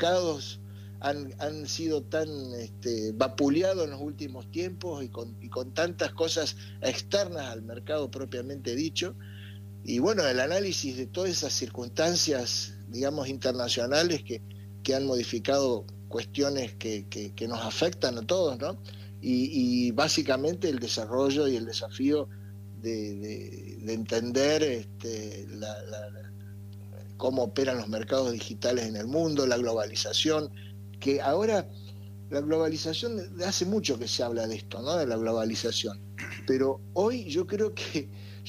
mercados han sido tan vapuleados en los últimos tiempos y con tantas cosas externas al mercado propiamente dicho. Y bueno, el análisis de todas esas circunstancias, digamos, internacionales que han modificado cuestiones que nos afectan a todos, ¿no? Y básicamente el desarrollo y el desafío de entender cómo operan los mercados digitales en el mundo, la globalización, que ahora la globalización, hace mucho que se habla de esto, ¿no? De la globalización, pero hoy yo creo que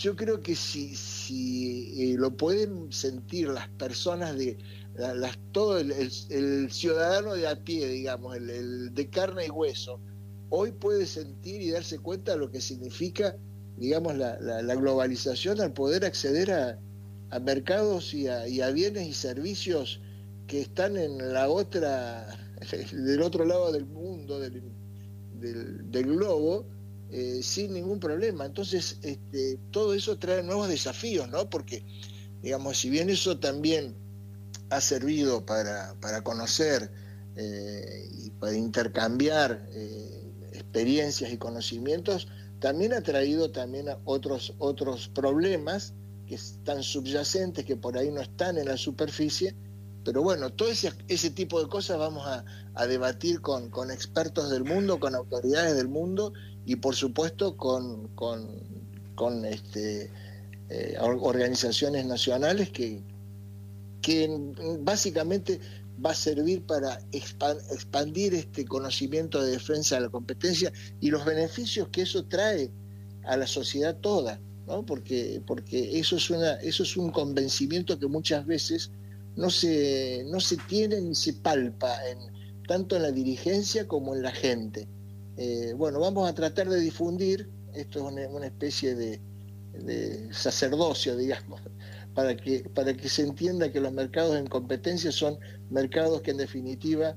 si lo pueden sentir las personas todo el ciudadano de a pie, digamos, el de carne y hueso, hoy puede sentir y darse cuenta de lo que significa, digamos, la globalización al poder acceder a mercados y a bienes y servicios que están en la del otro lado del mundo, del globo, sin ningún problema. Entonces, todo eso trae nuevos desafíos, ¿no? Porque, digamos, si bien eso también ha servido para conocer y para intercambiar experiencias y conocimientos, también ha traído también a otros problemas que están subyacentes, que por ahí no están en la superficie. Pero bueno, todo ese tipo de cosas vamos a debatir con expertos del mundo, con autoridades del mundo y por supuesto con organizaciones nacionales que básicamente va a servir para expandir este conocimiento de defensa de la competencia y los beneficios que eso trae a la sociedad toda, ¿no? Porque eso es un convencimiento que muchas veces no se tiene ni se palpa tanto en la dirigencia como en la gente. Bueno, vamos a tratar de difundir, esto es una especie de sacerdocio, digamos, para que se entienda que los mercados en competencia son mercados que en definitiva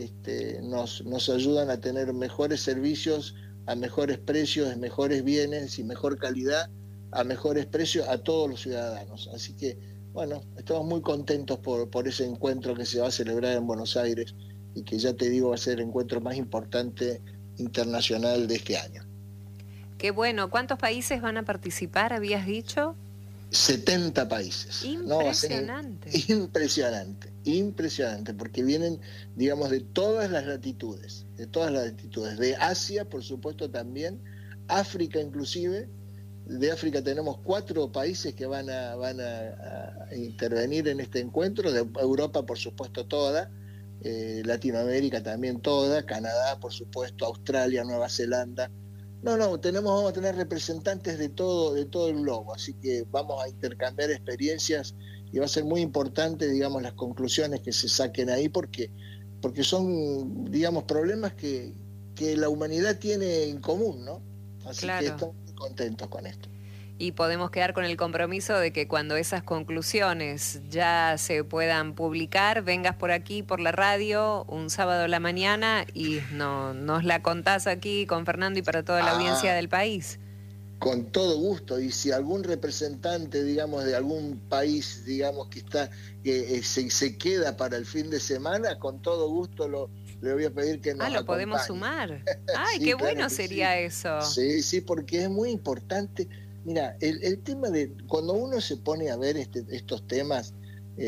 nos ayudan a tener mejores servicios, a mejores precios, mejores bienes y mejor calidad, a mejores precios a todos los ciudadanos. Así que, bueno, estamos muy contentos por ese encuentro que se va a celebrar en Buenos Aires y que ya te digo va a ser el encuentro más importante internacional de este año. Qué bueno. ¿Cuántos países van a participar, habías dicho? 70 países. Impresionante. No, impresionante, porque vienen, digamos, de todas las latitudes, de Asia, por supuesto, también, África inclusive. De África tenemos 4 países que van a intervenir en este encuentro, de Europa, por supuesto, toda, Latinoamérica también toda, Canadá, por supuesto, Australia, Nueva Zelanda. Vamos a tener representantes de todo el globo, así que vamos a intercambiar experiencias y va a ser muy importante, digamos, las conclusiones que se saquen ahí, porque son, digamos, problemas que la humanidad tiene en común, ¿no? Así claro. Que estamos muy contentos con esto. Y podemos quedar con el compromiso de que cuando esas conclusiones ya se puedan publicar, vengas por aquí, por la radio, un sábado a la mañana y nos la contás aquí con Fernando y para toda la audiencia del país. Con todo gusto, y si algún representante, digamos, de algún país, digamos, que se queda para el fin de semana, con todo gusto le voy a pedir que nos acompañe. Lo podemos sumar. Ay, sí, qué claro bueno sería sí. Eso. Sí, porque es muy importante. Mira, el tema de cuando uno se pone a ver estos temas,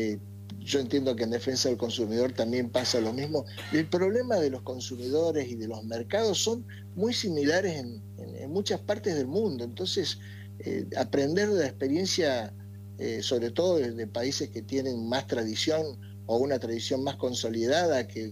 yo entiendo que en defensa del consumidor también pasa lo mismo. El problema de los consumidores y de los mercados son muy similares en muchas partes del mundo. Entonces, aprender de la experiencia, sobre todo de países que tienen más tradición o una tradición más consolidada que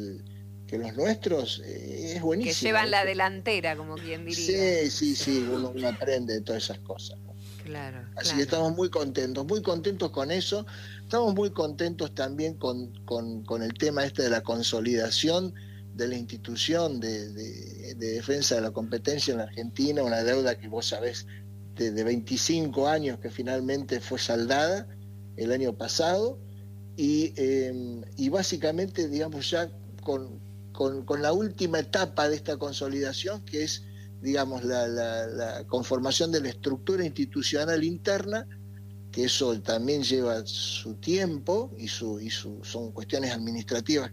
los nuestros, es buenísimo. Que llevan la delantera, como quien diría. Sí, uno aprende de todas esas cosas, ¿no? Claro. Así que estamos muy contentos con eso. Estamos muy contentos también con el tema de la consolidación de la institución de defensa de la competencia en la Argentina, una deuda que vos sabés de 25 años que finalmente fue saldada el año pasado y básicamente, digamos, ya con la última etapa de esta consolidación, que es, digamos, la conformación de la estructura institucional interna que eso también lleva su tiempo y son cuestiones administrativas